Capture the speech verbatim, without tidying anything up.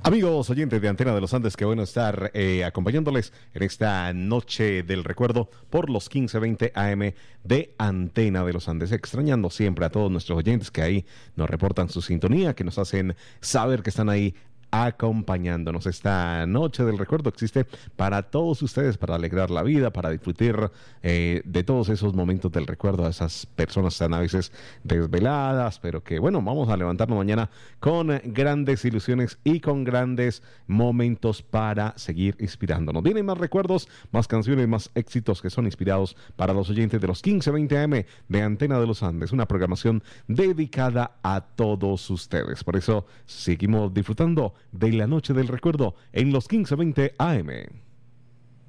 Amigos oyentes de Antena de los Andes, qué bueno estar eh, acompañándoles en esta noche del recuerdo por los quince veinte A M de Antena de los Andes, extrañando siempre a todos nuestros oyentes que ahí nos reportan su sintonía, que nos hacen saber que están ahí acompañándonos. Esta noche del recuerdo existe para todos ustedes, para alegrar la vida, para disfrutar eh, de todos esos momentos del recuerdo a esas personas tan a veces desveladas, pero que bueno, vamos a levantarnos mañana con grandes ilusiones y con grandes momentos para seguir inspirándonos. Vienen más recuerdos, más canciones, más éxitos que son inspirados para los oyentes de los quince veinte A M de Antena de los Andes, una programación dedicada a todos ustedes. Por eso seguimos disfrutando de la noche del recuerdo en los quince veinte A M.